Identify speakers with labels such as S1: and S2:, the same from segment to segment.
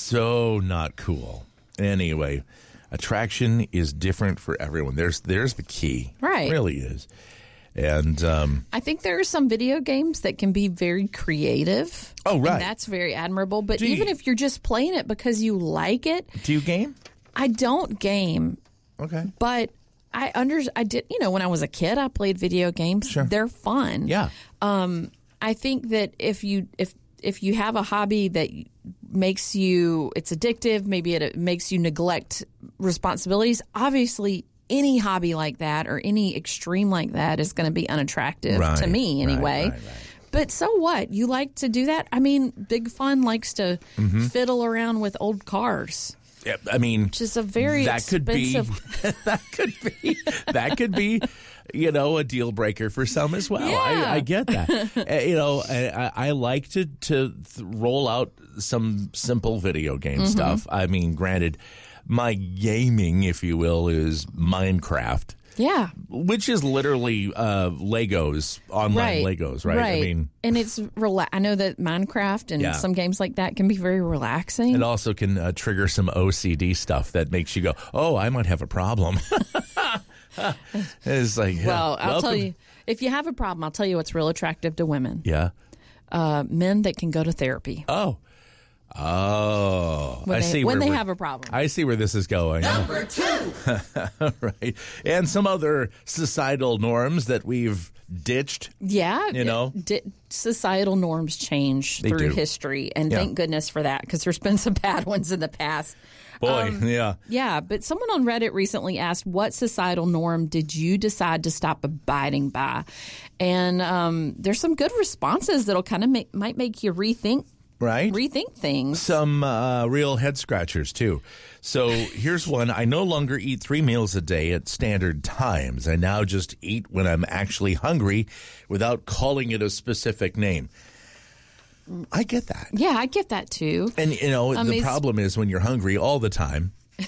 S1: so not cool. Anyway, attraction is different for everyone. There's the key.
S2: Right.
S1: It really is. And
S2: I think there are some video games that can be very creative.
S1: Oh, right.
S2: And that's very admirable. But
S1: Do you-
S2: even if you're just playing it because you like it,
S1: do you game?
S2: I don't game.
S1: Okay.
S2: But I did, when I was a kid, I played video games.
S1: Sure.
S2: They're fun.
S1: Yeah.
S2: I think that if you have a hobby that makes you, it's addictive, maybe it makes you neglect responsibilities, obviously any hobby like that or any extreme like that is going to be unattractive to me anyway.
S1: Right.
S2: But so what? You like to do that? I mean, Big Fun likes to fiddle around with old cars.
S1: Yeah, I mean,
S2: Which is a very expensive.
S1: That could be, a deal breaker for some as well.
S2: Yeah.
S1: I get that. I like to roll out some simple video game stuff. I mean, granted, my gaming, if you will, is Minecraft.
S2: Yeah.
S1: Which is literally Legos, online Legos, right?
S2: Right.
S1: I mean,
S2: and it's I know that Minecraft and some games like that can be very relaxing.
S1: it also can trigger some OCD stuff that makes you go, "Oh, I might have a problem." It's like,
S2: Well, I'll
S1: welcome.
S2: tell you, if you have a problem, I'll tell you what's real attractive to women.
S1: Yeah.
S2: Men that can go to therapy.
S1: Oh,
S2: When
S1: I
S2: they,
S1: see
S2: when
S1: where
S2: they
S1: we're-
S2: have a problem.
S1: I see where this is going.
S3: Number 2.
S1: Right. And some other societal norms that we've ditched.
S2: Yeah. Societal norms change
S1: They
S2: through
S1: do.
S2: history, and
S1: Yeah.
S2: thank goodness for that, because there's been some bad ones in the past.
S1: Boy, yeah.
S2: Yeah, but someone on Reddit recently asked, what societal norm did you decide to stop abiding by? And there's some good responses that'll kind of might make you rethink things.
S1: Some real head scratchers, too. So here's one. I no longer eat 3 meals a day at standard times. I now just eat when I'm actually hungry without calling it a specific name. I get that.
S2: Yeah, I get that too.
S1: And, the problem is when you're hungry all the time,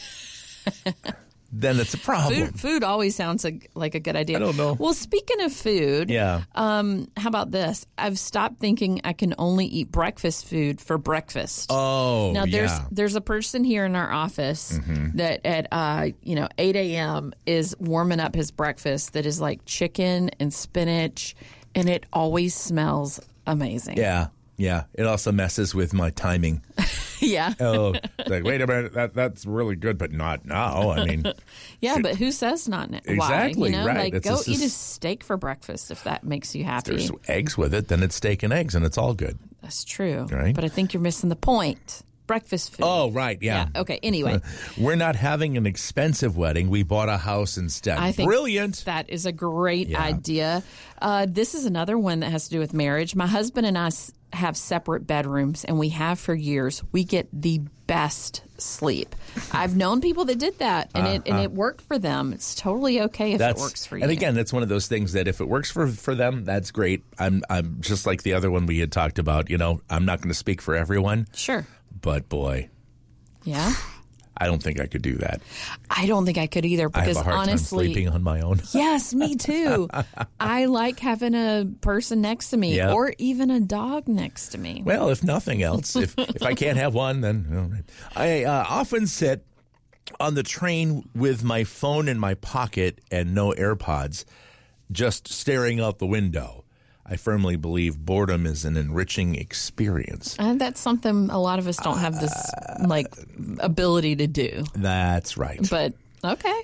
S1: then it's a problem.
S2: Food always sounds like a good idea.
S1: I don't know.
S2: Well, speaking of food,
S1: Yeah.
S2: how about this? I've stopped thinking I can only eat breakfast food for breakfast.
S1: Oh,
S2: Now,
S1: yeah.
S2: there's a person here in our office that at 8 a.m. is warming up his breakfast that is like chicken and spinach, and it always smells amazing.
S1: Yeah. Yeah. It also messes with my timing.
S2: Yeah.
S1: Oh, like, wait a minute, that's really good, but not now. I mean,
S2: Yeah, but who says not now?
S1: Exactly,
S2: Why?
S1: right.
S2: Like,
S1: It's
S2: go
S1: just
S2: eat a
S1: this-
S2: steak for breakfast if that makes you happy.
S1: there's eggs with it, then it's steak and eggs, and it's all good.
S2: That's true.
S1: Right.
S2: But I think you're missing the point. Breakfast food.
S1: Oh, right, yeah.
S2: Okay, anyway.
S1: We're not having an expensive wedding. We bought a house instead.
S2: I think
S1: Brilliant.
S2: that is a great
S1: Yeah.
S2: idea. This is another one that has to do with marriage. My husband and I have separate bedrooms, and we have for years. We get the best sleep. I've known people that did that, and it worked for them. It's totally okay if it works for you.
S1: And again, that's one of those things that if it works for them, that's great. I'm just like the other one we had talked about. I'm not going to speak for everyone,
S2: Sure.
S1: but boy,
S2: Yeah.
S1: I don't think I could do that.
S2: I don't think I could either,
S1: I have
S2: because
S1: a hard
S2: honestly,
S1: time sleeping on my own.
S2: yes, me too. I like having a person next to me,
S1: Yep.
S2: or even a dog next to me.
S1: Well, if nothing else, if I can't have one, then all right. I often sit on the train with my phone in my pocket and no AirPods, just staring out the window. I firmly believe boredom is an enriching experience.
S2: And that's something a lot of us don't have this ability to do.
S1: That's right.
S2: But okay.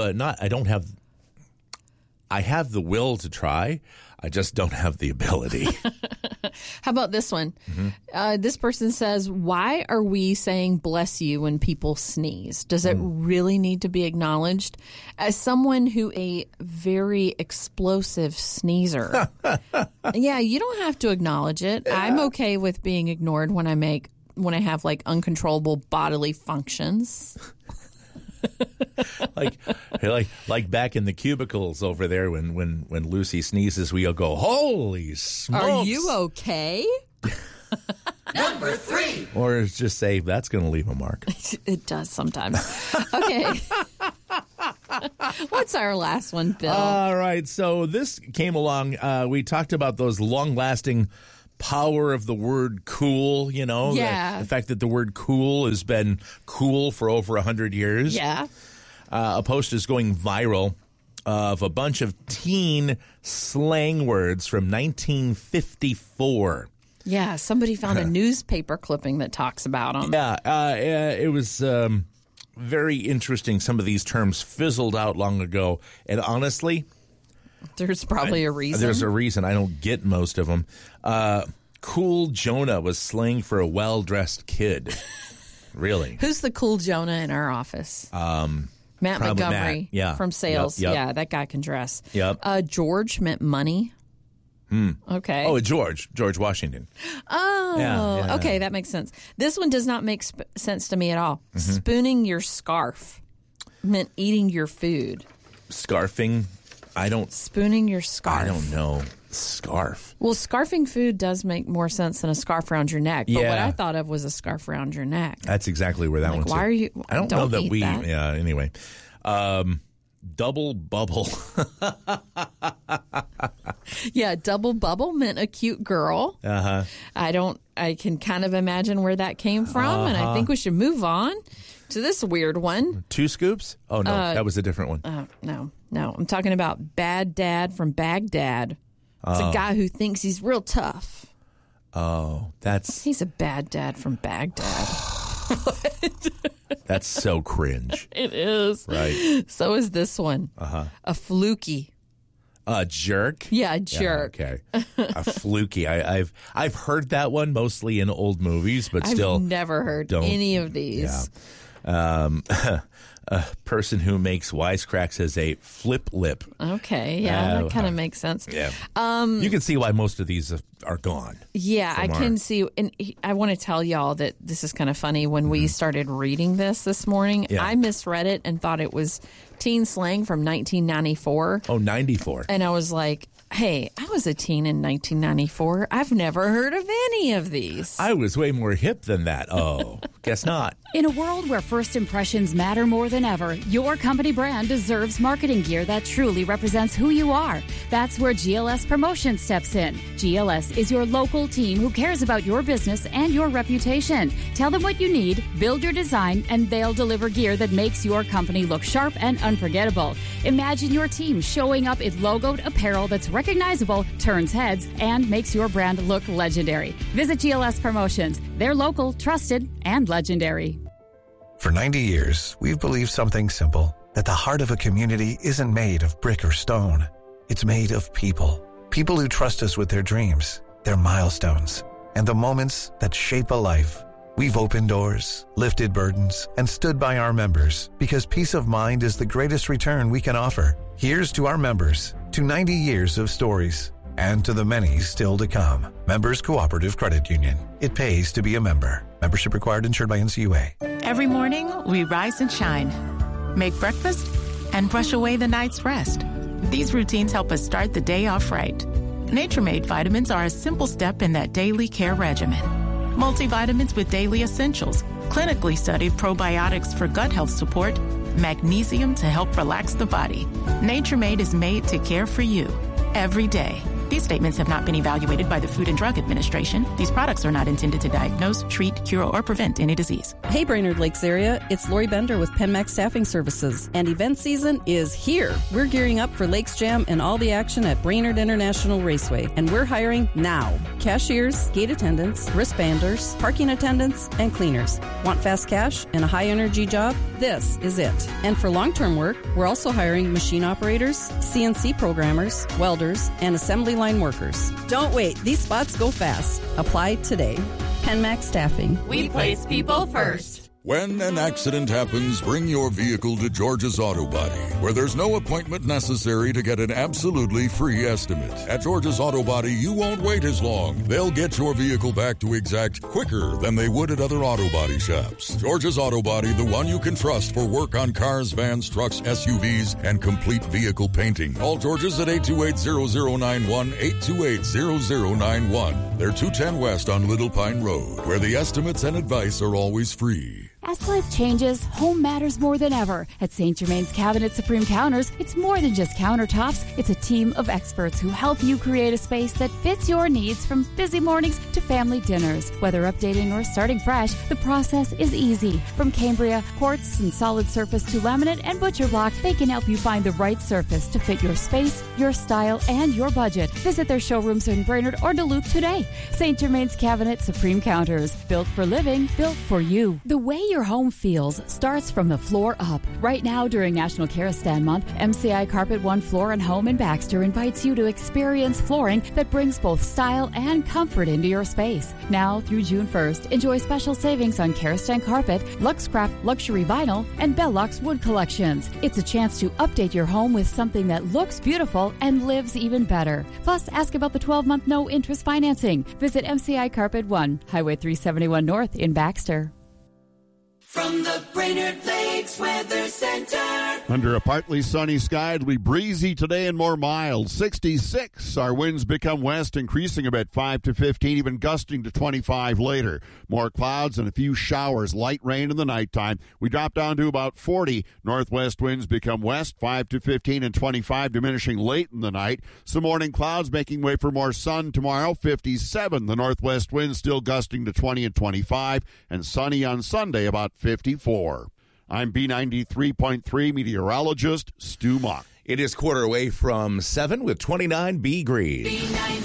S1: I have the will to try. I just don't have the ability.
S2: How about this one?
S1: Mm-hmm.
S2: This person says, why are we saying bless you when people sneeze? Does it really need to be acknowledged? As someone who a very explosive sneezer, yeah, you don't have to acknowledge it. Yeah. I'm okay with being ignored when I have like uncontrollable bodily functions.
S1: like back in the cubicles over there when Lucy sneezes, we all go, holy smokes.
S2: Are you okay?
S3: Number 3.
S1: Or just say, that's going to leave a mark.
S2: It does sometimes. Okay. What's our last one, Bill?
S1: All right. So this came along. We talked about those long-lasting power of the word cool, you know?
S2: Yeah.
S1: The fact that the word cool has been cool for over 100 years.
S2: Yeah.
S1: A post is going viral of a bunch of teen slang words from 1954.
S2: Yeah, somebody found a newspaper clipping that talks about them.
S1: Yeah, it was very interesting. Some of these terms fizzled out long ago. And honestly,
S2: There's probably a reason.
S1: There's a reason. I don't get most of them. Cool Jonah was slang for a well-dressed kid. Really?
S2: Who's the cool Jonah in our office? Matt
S1: Probably
S2: Montgomery
S1: Matt,
S2: from sales.
S1: Yep.
S2: Yeah, that guy can dress.
S1: Yep.
S2: George meant money. Okay.
S1: Oh, George Washington.
S2: Oh,
S1: Yeah.
S2: okay, that makes sense. This one does not make sense to me at all.
S1: Mm-hmm.
S2: Spooning your scarf meant eating your food.
S1: Scarfing.
S2: Spooning your scarf.
S1: I don't know. Scarf.
S2: Well, scarfing food does make more sense than a scarf around your neck. But what
S1: Yeah.
S2: I thought of was a scarf around your neck.
S1: That's exactly where that one's.
S2: why are you?
S1: I don't know that
S2: eat
S1: we.
S2: that.
S1: Yeah. Anyway, double bubble.
S2: Yeah, double bubble meant a cute girl.
S1: Uh-huh.
S2: I can kind of imagine where that came from, and I think we should move on to this weird one.
S1: 2 scoops? Oh no, that was a different one.
S2: No, I'm talking about Bad Dad from Baghdad. It's a guy who thinks he's real tough.
S1: Oh, that's
S2: He's a bad dad from Baghdad.
S1: that's so cringe.
S2: It is.
S1: Right.
S2: So is this one. A fluky.
S1: A jerk.
S2: Yeah, a jerk.
S1: Yeah, okay. A fluky. I've heard that one mostly in old movies, but still
S2: I've never heard
S1: don't-
S2: any of these.
S1: Yeah. A person who makes wisecracks as a flip lip.
S2: Okay, yeah, that kind of makes sense.
S1: Yeah. You can see why most of these are gone.
S2: Yeah, I can see. And I want to tell y'all that this is kind of funny. When we started reading this morning,
S1: Yeah.
S2: I misread it and thought it was teen slang from 1994.
S1: Oh, 94.
S2: And I was like, hey, I was a teen in 1994. I've never heard of any of these.
S1: I was way more hip than that. Oh, guess not.
S4: In a world where first impressions matter more than ever, your company brand deserves marketing gear that truly represents who you are. That's where GLS Promotion steps in. GLS is your local team who cares about your business and your reputation. Tell them what you need, build your design, and they'll deliver gear that makes your company look sharp and unforgettable. Imagine your team showing up in logoed apparel that's recognizable, turns heads, and makes your brand look legendary. Visit GLS Promotions. They're local, trusted, and legendary.
S5: For 90 years, we've believed something simple, that the heart of a community isn't made of brick or stone. It's made of people. People who trust us with their dreams, their milestones, and the moments that shape a life. We've opened doors, lifted burdens, and stood by our members because peace of mind is the greatest return we can offer. Here's to our members, to 90 years of stories, and to the many still to come. Members Cooperative Credit Union. It pays to be a member. Membership required, insured by NCUA.
S6: Every morning, we rise and shine, make breakfast, and brush away the night's rest. These routines help us start the day off right. Nature-Made vitamins are a simple step in that daily care regimen. Multivitamins with daily essentials, clinically studied probiotics for gut health support, magnesium to help relax the body. Nature-Made is made to care for you every day. These statements have not been evaluated by the Food and Drug Administration. These products are not intended to diagnose, treat, cure, or prevent any disease.
S7: Hey, Brainerd Lakes area, it's Lori Bender with PenMax Staffing Services, and event season is here. We're gearing up for Lakes Jam and all the action at Brainerd International Raceway, and we're hiring now. Cashiers, gate attendants, wristbanders, parking attendants, and cleaners. Want fast cash and a high-energy job? This is it. And for long-term work, we're also hiring machine operators, CNC programmers, welders, and assembly line workers. Don't wait. These spots go fast. Apply today. PenMax Staffing.
S3: We place people first.
S8: When an accident happens, bring your vehicle to George's Auto Body, where there's no appointment necessary to get an absolutely free estimate. At George's Auto Body, you won't wait as long. They'll get your vehicle back to exact quicker than they would at other auto body shops. George's Auto Body, the one you can trust for work on cars, vans, trucks, SUVs, and complete vehicle painting. Call George's at 828-0091, 828-0091. They're 210 West on Little Pine Road, where the estimates and advice are always free.
S4: As life changes, home matters more than ever. At St. Germain's Cabinet Supreme Counters, it's more than just countertops. It's a team of experts who help you create a space that fits your needs, from busy mornings to family dinners. Whether updating or starting fresh, the process is easy. From Cambria, quartz and solid surface to laminate and butcher block, they can help you find the right surface to fit your space, your style, and your budget. Visit their showrooms in Brainerd or Duluth today. St. Germain's Cabinet Supreme Counters. Built for living, built for you. The way your home feels starts from the floor up. Right now, during National Kerostan Month, MCI Carpet One Floor and Home in Baxter invites you to experience flooring that brings both style and comfort into your space. Now through June 1st, enjoy special savings on Kerostan Carpet, Luxcraft Luxury Vinyl, and Bellux Wood collections. It's a chance to update your home with something that looks beautiful and lives even better. Plus, ask about the 12-month no-interest financing. Visit MCI Carpet One, Highway 371 North in Baxter.
S3: From the Brainerd Lakes Weather Center.
S9: Under a partly sunny sky, it'll be breezy today and more mild. 66. Our winds become west, increasing about 5 to 15, even gusting to 25 later. More clouds and a few showers, light rain in the nighttime. We drop down to about 40. Northwest winds become west, 5 to 15 and 25, diminishing late in the night. Some morning clouds making way for more sun tomorrow, 57. The northwest winds still gusting to 20 and 25, and sunny on Sunday, about 54. I'm B93.3 meteorologist Stu Mock.
S1: It is quarter away from 7 with 29 B-Grease.